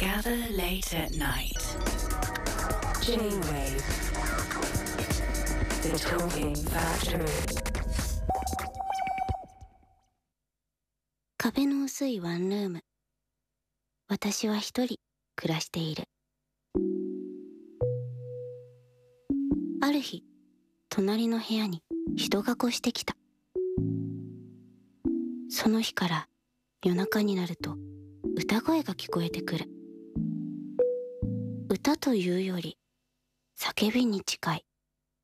Gather late at night. J-Wave. The Talking Factory. 壁の薄いワンルーム。私は一人暮らしている。ある日、隣の部屋に人が越してきた。その日から夜中になると歌声が聞こえてくる。歌というより叫びに近い。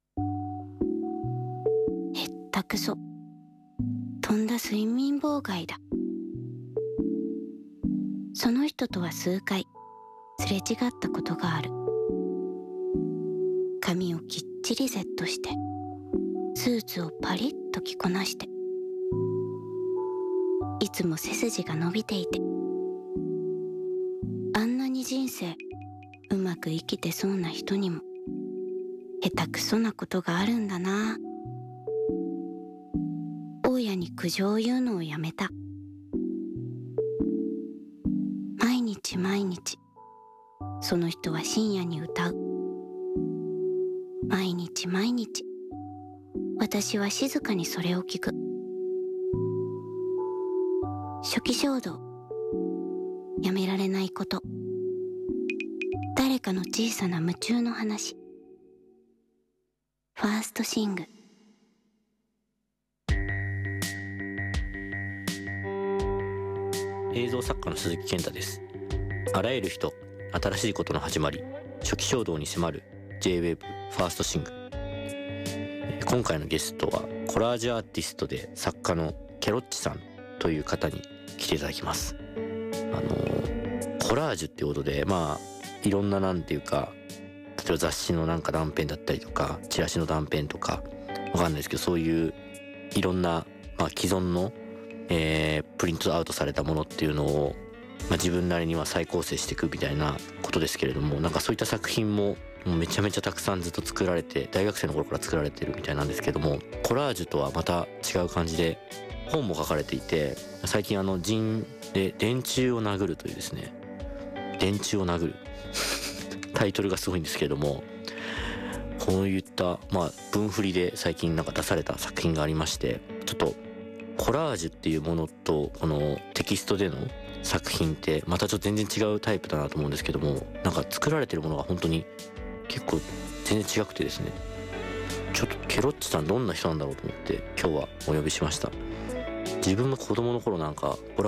へったくそ。とんだ睡眠妨害だ。その人とは数回すれ違ったことがある。髪をきっちりセットして、スーツをパリッと着こなして、いつも背筋が伸びていて、あんなに人生うまく生きてそうな人にも下手くそなことがあるんだな。大家に苦情を言うのをやめた。毎日その人は深夜に歌う。毎日私は静かにそれを聞く。初期衝動、やめられないこと、誰かの小さな夢中の話。ファーストシング。 映像作家の鈴木健太です。あらゆる人、新しいことの始まり、初期衝動に迫る J-Wave ファーストシング。今回のゲストはコラージュアーティストで作家のケロッチさんという方に来ていただきます。コラージュっていうことで、いろんななんていうか、例えば雑誌のなんか断片だったりとか、チラシの断片とかわかんないですけど、そういういろんな、既存の、プリントアウトされたものっていうのを自分なりには再構成していくみたいなことですけれども、なんかそういった作品もめちゃめちゃたくさんずっと作られて、大学生の頃から作られてるみたいなんですけども、コラージュとはまた違う感じで本も書かれていて、最近人で電柱を殴るというですね、電柱を殴るタイトルがすごいんですけれども、こういった文振りで最近なんか出された作品がありまして、ちょっとコラージュっていうものとこのテキストでの作品ってまたちょっと全然違うタイプだなと思うんですけども、なんか作られてるものが本当に結構全然違くてですね、ちょっとケロッチさんどんな人なんだろうと思って今日はお呼びしました。自分の子供の頃なんか